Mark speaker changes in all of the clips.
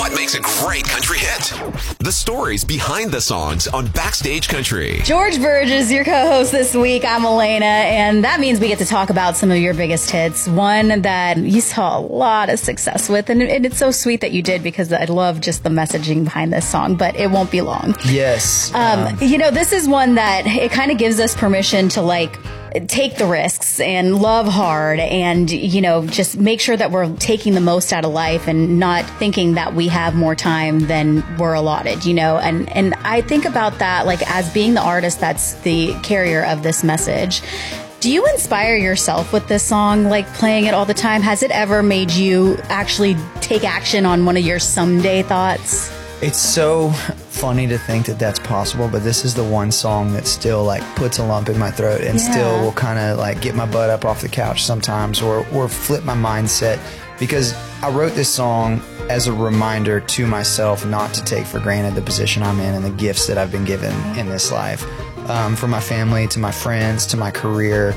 Speaker 1: What makes a great country hit? The stories behind the songs on Backstage Country.
Speaker 2: George Burge is your co-host this week. I'm Elena, and that means we get to talk about some of your biggest hits. One that you saw a lot of success with, and it's so sweet that you did, because I love just the messaging behind this song, but It Won't Be Long.
Speaker 3: Yes.
Speaker 2: This is one that it kind of gives us permission to take the risks and love hard and, just make sure that we're taking the most out of life and not thinking that we have more time than we're allotted, and I think about that as being the artist that's the carrier of this message. Do you inspire yourself with this song, playing it all the time? Has it ever made you actually take action on one of your someday thoughts?
Speaker 3: It's so funny to think that that's possible, but this is the one song that still puts a lump in my throat and still will kind of get my butt up off the couch sometimes or flip my mindset, because I wrote this song as a reminder to myself not to take for granted the position I'm in and the gifts that I've been given in this life. From my family to my friends to my career,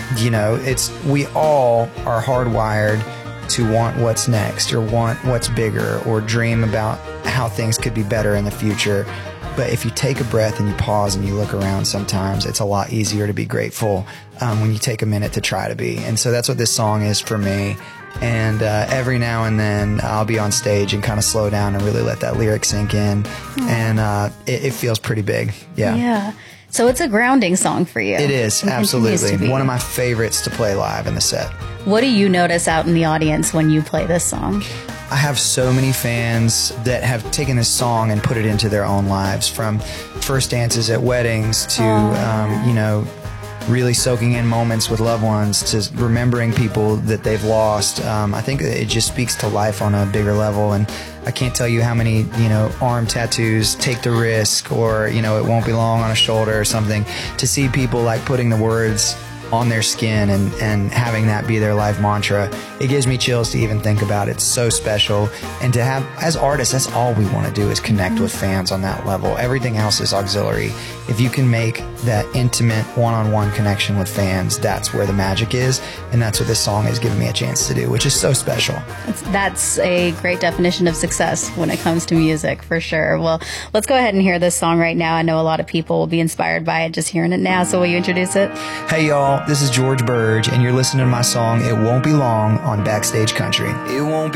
Speaker 3: we all are hardwired to want what's next or want what's bigger or dream about how things could be better in the future. But if you take a breath and you pause and you look around, sometimes it's a lot easier to be grateful when you take a minute to try to be. And so that's what this song is for me. And every now and then I'll be on stage and kind of slow down and really let that lyric sink in. And it feels pretty big.
Speaker 2: Yeah. So it's a grounding song for you.
Speaker 3: It is, absolutely. One of my favorites to play live in the set.
Speaker 2: What do you notice out in the audience when you play this song?
Speaker 3: I have so many fans that have taken this song and put it into their own lives, from first dances at weddings to, really soaking in moments with loved ones, to remembering people that they've lost. I think it just speaks to life on a bigger level, and I can't tell you how many, arm tattoos, Take the Risk, or, It Won't Be Long on a shoulder or something, to see people putting the words on their skin and having that be their life mantra. It gives me chills to even think about it. It's so special. And to have, as artists, that's all we want to do, is connect with fans on that level. Everything else is auxiliary. If you can make that intimate one-on-one connection with fans, that's where the magic is. And that's what this song has given me a chance to do, which is so special.
Speaker 2: That's a great definition of success when it comes to music, for sure. Well, let's go ahead and hear this song right now. I know a lot of people will be inspired by it just hearing it now. So will you introduce it?
Speaker 3: Hey, y'all. This is George Burge, and you're listening to my song, It Won't Be Long, on Backstage Country.
Speaker 4: It won't